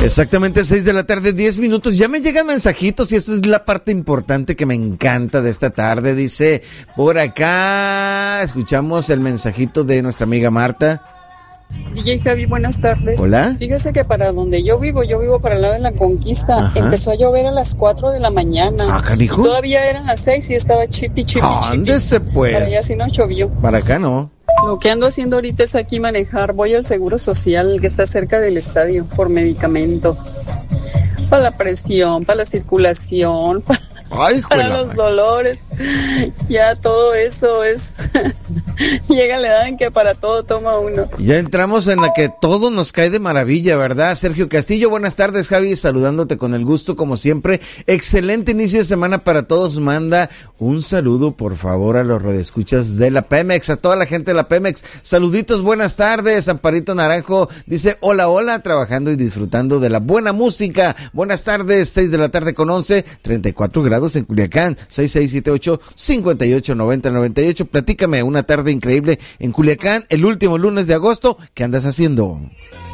Exactamente 6 de la tarde, 10 minutos. Ya me llegan mensajitos y esa es la parte importante que me encanta de esta tarde. Dice, por acá, escuchamos el mensajito de nuestra amiga Marta. DJ Javi, buenas tardes. Hola. Fíjese que para donde yo vivo para el lado de la Conquista. Ajá. Empezó a llover a las 4 de la mañana. Ah, canijo. Todavía eran las 6 y estaba chipi. Ándese pues. Para allá sí no llovió. Para acá no. Lo que ando haciendo ahorita es aquí manejar. Voy al Seguro Social que está cerca del estadio por medicamento. Para la presión, para la circulación, para los dolores. Ya todo eso es... Llega la edad en que para todo toma uno. Ya entramos en la que todo nos cae de maravilla, ¿verdad? Sergio Castillo, buenas tardes, Javi, saludándote con el gusto como siempre. Excelente inicio de semana para todos. Manda un saludo, por favor, a los radioescuchas de la Pemex, a toda la gente de la Pemex. Saluditos, buenas tardes. Amparito Naranjo dice, hola, hola, trabajando y disfrutando de la buena música. Buenas tardes, 6 de la tarde con 11, 34 grados en Culiacán, 6678-5890-98. Platícame, una tarde increíble en Culiacán, el último lunes de agosto. ¿Qué andas haciendo?